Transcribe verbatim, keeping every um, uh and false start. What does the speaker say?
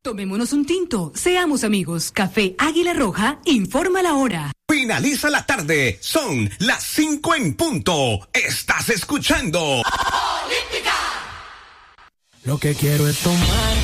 Tomémonos un tinto, seamos amigos. Café Águila Roja, informa la hora. Finaliza la tarde, son las cinco en punto. Estás escuchando Olímpica. Lo que quiero es tomar